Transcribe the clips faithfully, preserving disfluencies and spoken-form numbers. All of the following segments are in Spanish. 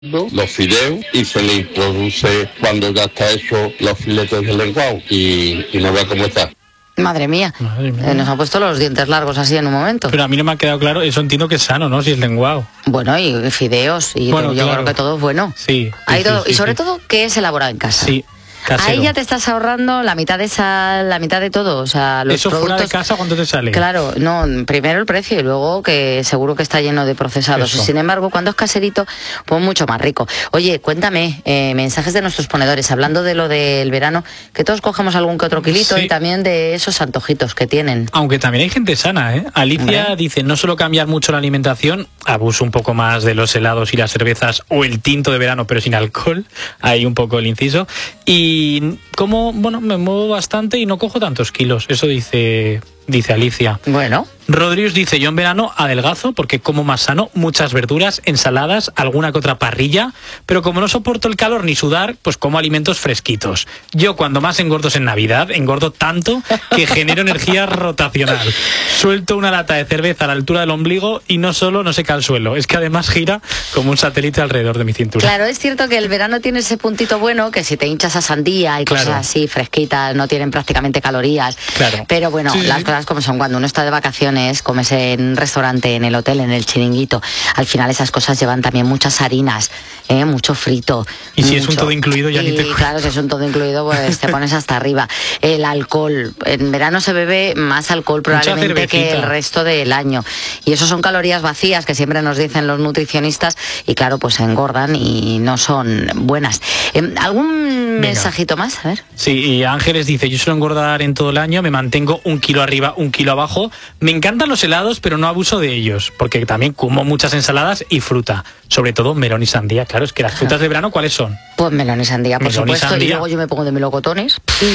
los fideos y se le introduce cuando ya está hecho los filetes de lenguado y, y no vea cómo está. Madre mía, Madre mía. Eh, nos ha puesto los dientes largos así en un momento. Pero a mí no me ha quedado claro, eso entiendo que es sano, ¿no? Si es lenguado. Bueno, y fideos, y Bueno, todo, yo claro. creo que todo es bueno. Sí. Hay sí, todo, sí, y sobre sí. todo que es elaborado en casa. Sí, casero. Ahí ya te estás ahorrando la mitad de sal, la mitad de todo, o sea, los ¿Eso productos... fuera de casa cuánto te sale? Claro, no, primero el precio y luego que seguro que está lleno de procesados. Eso. Sin embargo, cuando es caserito, pues mucho más rico. Oye, cuéntame, eh, mensajes de nuestros ponedores, hablando de lo del verano, que todos cogemos algún que otro kilito Sí. y también de esos antojitos que tienen. Aunque también hay gente sana, ¿eh? Alicia Hombre. dice, no solo cambiar mucho la alimentación, abuso un poco más de los helados y las cervezas o el tinto de verano, pero sin alcohol, ahí un poco el inciso. Y como, bueno, me muevo bastante y no cojo tantos kilos, eso dice, dice Alicia. Bueno, Rodríguez dice, yo en verano adelgazo porque como más sano, muchas verduras, ensaladas, alguna que otra parrilla, pero como no soporto el calor ni sudar, pues como alimentos fresquitos. Yo cuando más engordo es en Navidad, engordo tanto que genero energía rotacional. Suelto una lata de cerveza a la altura del ombligo y no solo no se cae al suelo, es que además gira como un satélite alrededor de mi cintura. claro, es cierto que el verano tiene ese puntito bueno, que si te hinchas a sandía y Claro. cosas así fresquitas, no tienen prácticamente calorías. Claro. Pero bueno, Sí, sí, las sí. cosas como son, cuando uno está de vacaciones, comes en un restaurante, en el hotel, en el chiringuito, al final esas cosas llevan también muchas harinas, ¿eh? Mucho frito. Y si es un mucho- todo incluido, ya y ni te cuento. claro, si es un todo incluido, pues te pones hasta arriba. El alcohol, en verano se bebe más alcohol probablemente que cervecita. el resto del año. Y eso son calorías vacías que siempre nos dicen los nutricionistas y claro, pues engordan y no son buenas. Eh, ¿Algún Venga. mensajito más? A ver. Sí, y Ángeles dice, yo suelo engordar en todo el año, me mantengo un kilo arriba, un kilo abajo. Me encantan los helados, pero no abuso de ellos, porque también como muchas ensaladas y fruta, sobre todo melón y sandía. Claro, es que las frutas de verano, ¿cuáles son? Pues melón y sandía, por Melón y supuesto. Y sandía. luego yo me pongo de melocotones.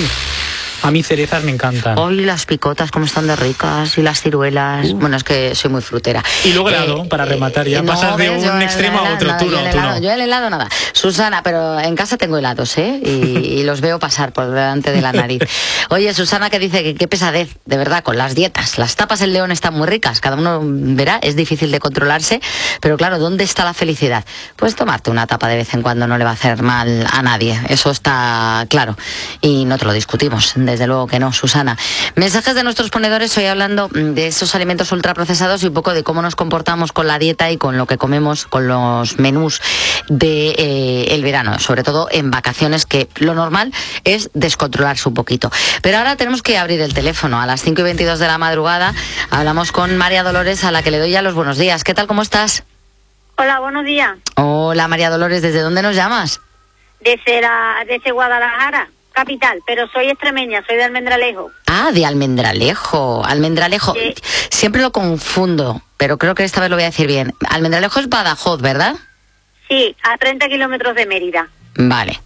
A mí cerezas me encantan. Hoy las picotas, como están de ricas, y las ciruelas. Bueno, es que soy muy frutera. Y luego helado, para rematar, ya pasas de ves, un yo el extremo a helado, otro, nada, tú yo no, el tú helado- no. Yo el helado nada. Susana, pero en casa tengo helados, ¿eh? Y, y los veo pasar por delante de la nariz. Oye, Susana, que dice que qué pesadez, de verdad, con las dietas. Las tapas del León están muy ricas, cada uno verá, es difícil de controlarse, pero claro, ¿dónde está la felicidad? Pues tomarte una tapa de vez en cuando no le va a hacer mal a nadie, eso está claro. Y no te lo discutimos, desde luego que no, Susana. Mensajes de nuestros ponedores, hoy hablando de esos alimentos ultraprocesados y un poco de cómo nos comportamos con la dieta y con lo que comemos, con los menús de eh, el verano, sobre todo en vacaciones, que lo normal es descontrolarse un poquito. Pero ahora tenemos que abrir el teléfono. A las cinco y veintidós de la madrugada hablamos con María Dolores, a la que le doy ya los buenos días. ¿Qué tal, cómo estás? Hola, buenos días. Hola, María Dolores, ¿desde dónde nos llamas? Desde, la, desde Guadalajara, capital, pero soy extremeña, soy de Almendralejo. Ah, de Almendralejo. Almendralejo. Sí. Siempre lo confundo, pero creo que esta vez lo voy a decir bien. Almendralejo es Badajoz, ¿verdad? Sí, a treinta kilómetros de Mérida. Vale.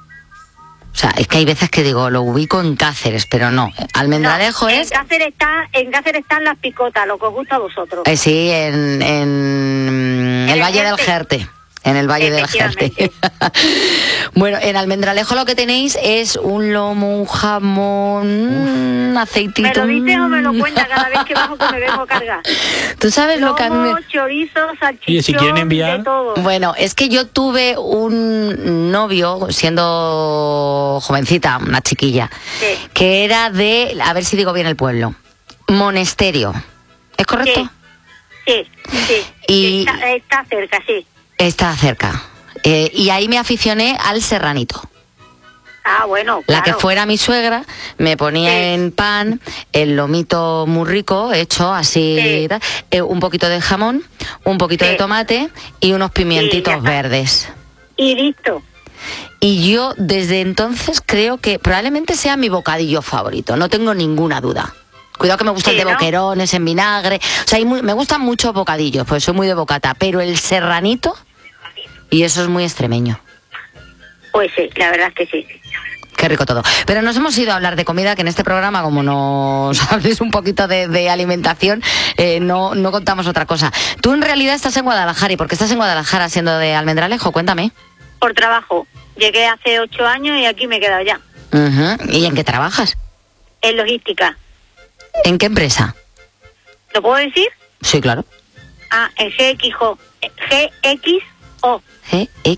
O sea, es que hay veces que digo, lo ubico en Cáceres, pero no. Almendralejo No, es... En Cáceres, está, en Cáceres están las picotas, lo que os gusta a vosotros. Eh, sí, en, en el el Valle del Jerte. Jerte. En el Valle del Jerte. Efectivamente. Bueno, en Almendralejo lo que tenéis es un lomo, un jamón, un aceitito. ¿Me lo dices o me lo cuentas cada vez que bajo que me vengo a cargar? ¿Tú sabes lo que a mí me... Lomo, chorizo, salchichón, Oye, si quieren enviar- de todo. Bueno, es que yo tuve un novio, siendo jovencita, una chiquilla, Sí. que era de, a ver si digo bien el pueblo, Monesterio. ¿Es correcto? Sí, sí. Y- Está, está cerca, sí. Está cerca. Eh, y ahí me aficioné al serranito. Ah, bueno, La claro. que fuera mi suegra me ponía Sí. en pan el lomito muy rico, hecho así, Sí. tal, eh, un poquito de jamón, un poquito Sí. de tomate y unos pimientitos ya está. verdes. Y listo. Y yo desde entonces creo que probablemente sea mi bocadillo favorito, no tengo ninguna duda. Cuidado que me gusta Sí, el de ¿no? boquerones en vinagre, o sea, hay muy- me gustan muchos bocadillos, pues soy muy de bocata, pero el serranito, y eso es muy extremeño. Pues sí, la verdad es que sí. Qué rico todo. Pero nos hemos ido a hablar de comida, que en este programa, como nos hables un poquito de, de alimentación, eh, no, no contamos otra cosa. Tú en realidad estás en Guadalajara, ¿y por qué estás en Guadalajara siendo de Almendralejo? Cuéntame. Por trabajo. Llegué hace ocho años y aquí me he quedado ya. Ujú. ¿Y en qué trabajas? En logística. ¿En qué empresa? ¿Lo puedo decir? Sí, claro. Ah, en G X O. G X O. G